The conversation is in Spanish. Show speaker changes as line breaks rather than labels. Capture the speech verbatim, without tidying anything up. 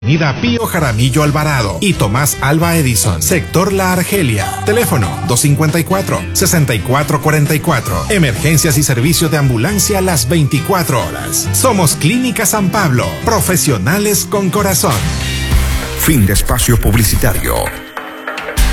Avenida Pío Jaramillo Alvarado y Tomás Alva Edison, sector La Argelia. Teléfono dos cinco cuatro, seis cuatro cuatro cuatro. Emergencias y servicio de ambulancia las veinticuatro horas. Somos Clínica San Pablo, profesionales con corazón.
Fin de espacio publicitario.